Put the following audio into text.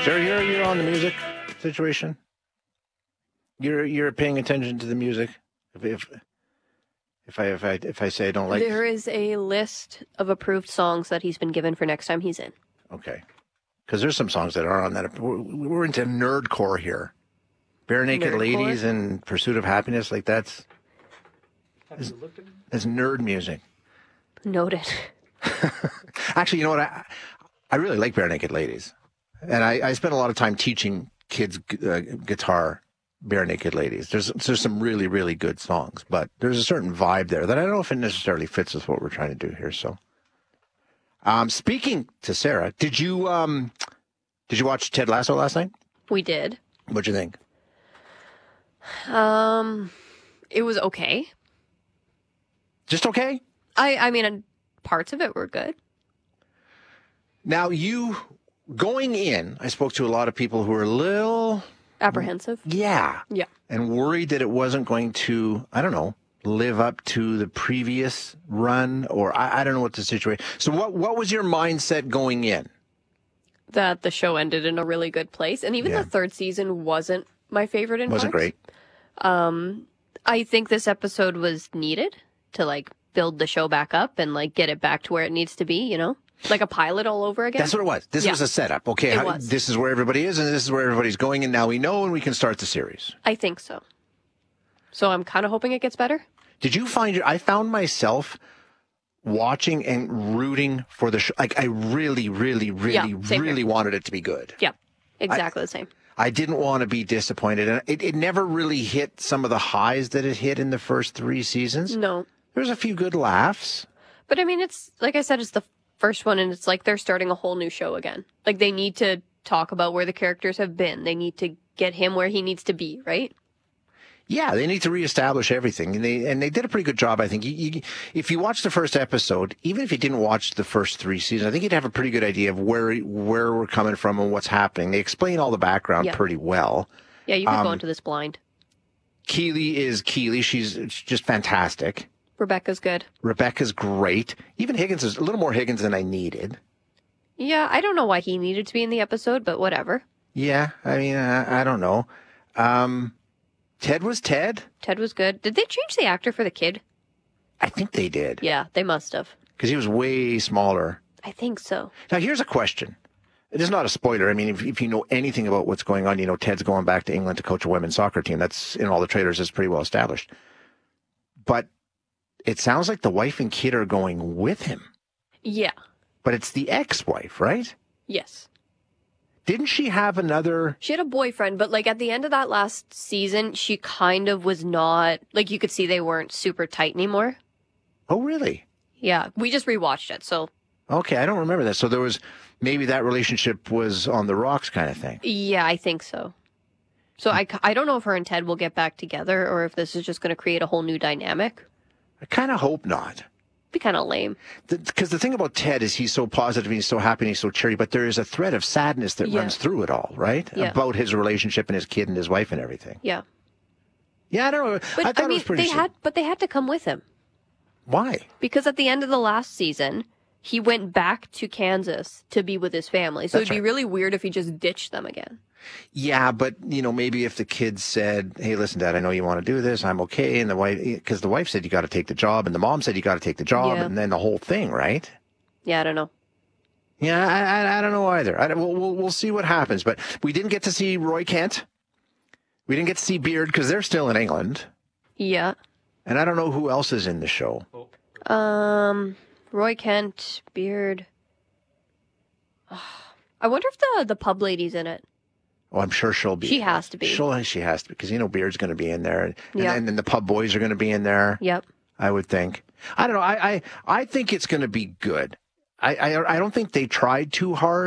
Sarah, you're on the music situation. You're paying attention to the music. If I say I don't like, There is a list of approved songs that he's been given for next time he's in. okay, because there's some songs that are on that. We're into nerdcore here. Bare Naked Ladies and Pursuit of Happiness, like that's nerd music. Noted. Actually, you know what? I really like Bare Naked Ladies, and I spent a lot of time teaching kids guitar. Bare Naked Ladies. There's some really, really good songs, but there's a certain vibe there that I don't know if it necessarily fits with what we're trying to do here. So, speaking to Sarah, did you watch Ted Lasso last night? We did. What'd you think? It was okay. Just okay? I mean, parts of it were good. Now, going in, I spoke to a lot of people who were a little... apprehensive? Yeah. Yeah. And worried that it wasn't going to, I don't know, live up to the previous run, or I don't know what the situation... So what was your mindset going in? That the show ended in a really good place. And even the third season wasn't my favorite in Wasn't parts. Great. I think this episode was needed to, like, build the show back up and, like, get it back to where it needs to be, you know? Like a pilot all over again. That's what it was. This was a setup. Okay, this is where everybody is, and this is where everybody's going, and now we know, and we can start the series. I think so. So I'm kind of hoping it gets better. Did you find I found myself watching and rooting for the show. Like, I really, really, really, really wanted it to be good. Yeah, exactly the same. I didn't want to be disappointed. And it never really hit some of the highs that it hit in the first 3 seasons. No. There's a few good laughs. But I mean, it's, like I said, it's the first one, and it's like they're starting a whole new show again. Like, they need to talk about where the characters have been. They need to get him where he needs to be, right? Yeah, they need to reestablish everything, and they did a pretty good job, I think. If you watch the first episode, even if you didn't watch the first 3 seasons, I think you'd have a pretty good idea of where we're coming from and what's happening. They explain all the background pretty well. Yeah, you could go into this blind. Keely is Keely. She's just fantastic. Rebecca's good. Rebecca's great. Even Higgins is a little more Higgins than I needed. Yeah, I don't know why he needed to be in the episode, but whatever. Yeah, I mean, I don't know. Ted was Ted. Ted was good. Did they change the actor for the kid? I think they did. Yeah, they must have. Because he was way smaller. I think so. Now, here's a question. It is not a spoiler. I mean, if you know anything about what's going on, you know Ted's going back to England to coach a women's soccer team. That's in all the trailers. It's pretty well established. But it sounds like the wife and kid are going with him. Yeah. But it's the ex-wife, right? Yes. Didn't she have another... She had a boyfriend, but, like, at the end of that last season, she kind of was not... Like, you could see they weren't super tight anymore. Oh, really? Yeah. We just rewatched it, so... Okay, I don't remember that. So there was... Maybe that relationship was on the rocks kind of thing. Yeah, I think so. So I don't know if her and Ted will get back together or if this is just going to create a whole new dynamic. I kind of hope not. Be kind of lame. Because the thing about Ted is he's so positive and he's so happy and he's so cheery, but there is a thread of sadness that runs through it all, right? Yeah. About his relationship and his kid and his wife and everything. Yeah. Yeah, I don't know. But I thought it was pretty they had to come with him. Why? Because at the end of the last season, he went back to Kansas to be with his family. So it'd be really weird if he just ditched them again. Yeah, but, you know, maybe if the kids said, hey, listen, Dad, I know you want to do this. I'm okay. And the wife, because the wife said you got to take the job and the mom said you got to take the job and then the whole thing, right? Yeah, I don't know. Yeah, I don't know either. We'll see what happens. But we didn't get to see Roy Kent. We didn't get to see Beard because they're still in England. Yeah. And I don't know who else is in the show. Roy Kent, Beard. I wonder if the pub lady's in it. Oh, I'm sure she'll be. She has to be. She has to, because, you know, Beard's going to be in there. And then the pub boys are going to be in there. Yep. I would think. I don't know. I think it's going to be good. I don't think they tried too hard.